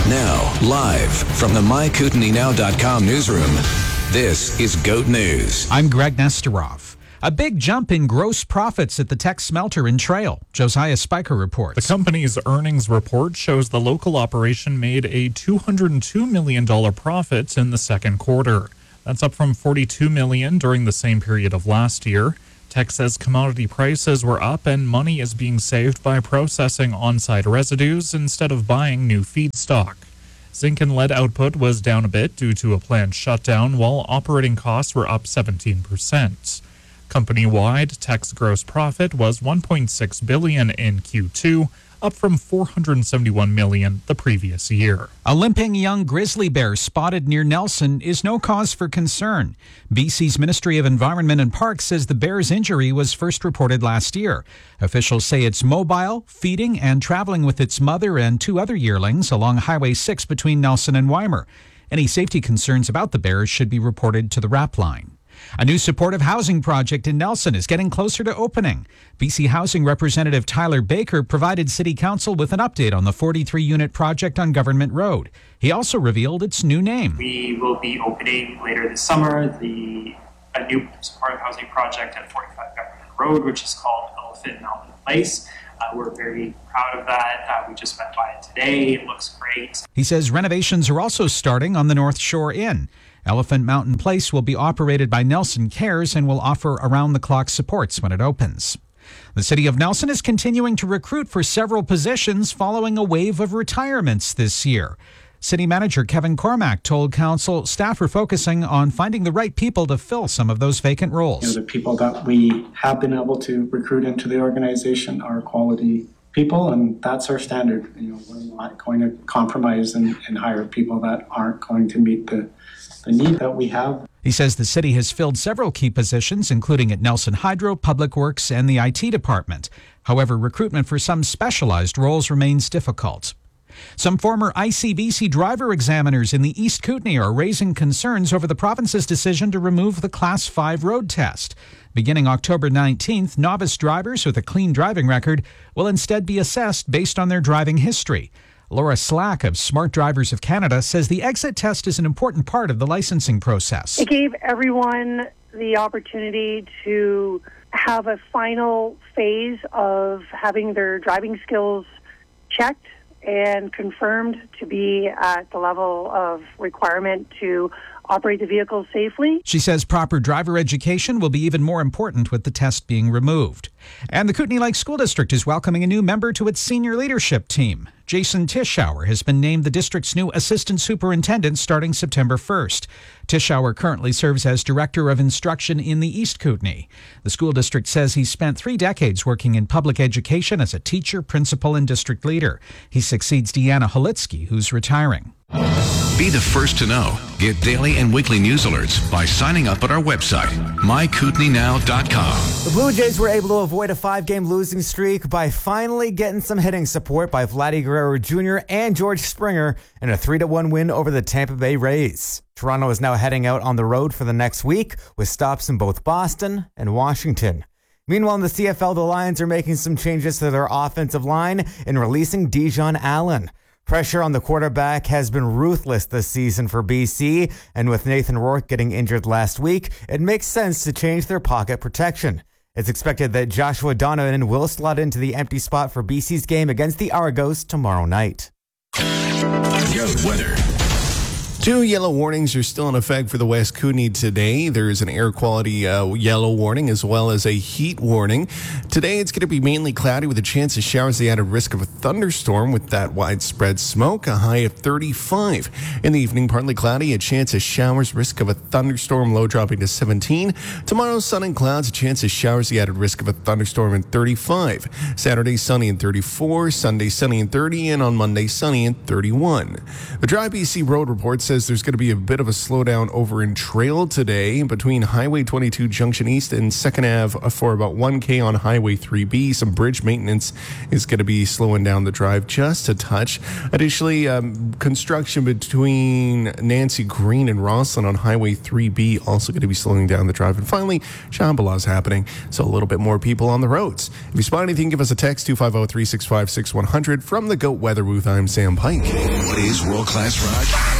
Now, live from the MyKootenaysNow.com newsroom, this is GOAT News. I'm Greg Nesterov. A big jump in gross profits at the Teck smelter in Trail. Josiah Spiker reports. The company's earnings report shows the local operation made a $202 million profit in the second quarter. That's up from $42 million during the same period of last year. Teck says commodity prices were up and money is being saved by processing on-site residues instead of buying new feedstock. Zinc and lead output was down a bit due to a planned shutdown, while operating costs were up 17%. Company-wide, Teck's gross profit was $1.6 billion in Q2, up from $471 million the previous year. A limping young grizzly bear spotted near Nelson is no cause for concern. BC's Ministry of Environment and Parks says the bear's injury was first reported last year. Officials say it's mobile, feeding, and traveling with its mother and two other yearlings along Highway 6 between Nelson and Weimar. Any safety concerns about the bears should be reported to the RAP line. A new supportive housing project in Nelson is getting closer to opening. BC Housing Representative Tyler Baker provided City Council with an update on the 43-unit project on Government Road. He also revealed its new name. We will be opening later this summer a new supportive housing project at 45 Government Road, which is called Elephant Mountain Place. We're very proud of that. We just went by it today. It looks great. He says renovations are also starting on the North Shore Inn. Elephant Mountain Place will be operated by Nelson Cares and will offer around-the-clock supports when it opens. The City of Nelson is continuing to recruit for several positions following a wave of retirements this year. City Manager Kevin Cormack told Council staff are focusing on finding the right people to fill some of those vacant roles. The people that we have been able to recruit into the organization are quality people, and that's our standard. We're not going to compromise and hire people that aren't going to meet the need that we have. He says the city has filled several key positions, including at Nelson Hydro, Public Works, and the IT department. However, recruitment for some specialized roles remains difficult. Some former ICBC driver examiners in the East Kootenay are raising concerns over the province's decision to remove the Class 5 road test. Beginning October 19th, novice drivers with a clean driving record will instead be assessed based on their driving history. Laura Slack of Smart Drivers of Canada says the exit test is an important part of the licensing process. It gave everyone the opportunity to have a final phase of having their driving skills checked and confirmed to be at the level of requirement to operate the vehicle safely. She says proper driver education will be even more important with the test being removed. And the Kootenay Lake School District is welcoming a new member to its senior leadership team. Jason Tischauer has been named the district's new assistant superintendent starting September 1st. Tischauer currently serves as director of instruction in the East Kootenay. The school district says he's spent 3 decades working in public education as a teacher, principal, and district leader. He succeeds Deanna Holitsky, who's retiring. Be the first to know. Get daily and weekly news alerts by signing up at our website, MyKootenaysNow.com. The Blue Jays were able to avoid a 5-game losing streak by finally getting some hitting support by Vladdy Guerrero Jr. and George Springer in a 3-1 win over the Tampa Bay Rays. Toronto is now heading out on the road for the next week with stops in both Boston and Washington. Meanwhile, in the CFL, the Lions are making some changes to their offensive line in releasing Dijon Allen. Pressure on the quarterback has been ruthless this season for BC, and with Nathan Rourke getting injured last week, it makes sense to change their pocket protection. It's expected that Joshua Donovan will slot into the empty spot for BC's game against the Argos tomorrow night. Weather. 2 yellow warnings are still in effect for the West Kootenay today. There is an air quality yellow warning as well as a heat warning. Today it's going to be mainly cloudy with a chance of showers. The added risk of a thunderstorm with that widespread smoke, a high of 35. In the evening, partly cloudy, a chance of showers, risk of a thunderstorm, low dropping to 17. Tomorrow, sun and clouds, a chance of showers, the added risk of a thunderstorm and 35. Saturday, sunny and 34. Sunday, sunny and 30. And on Monday, sunny and 31. The Dry BC Road Report says says there's going to be a bit of a slowdown over in Trail today between Highway 22 Junction East and 2nd Ave for about 1K on Highway 3B. Some bridge maintenance is going to be slowing down the drive just a touch. Additionally, construction between Nancy Green and Rosslyn on Highway 3B also going to be slowing down the drive. And finally, Shambhala is happening, so a little bit more people on the roads. If you spot anything, give us a text 250-365-6100. From the Goat Weather Booth, I'm Sam Pike. What is world-class rock?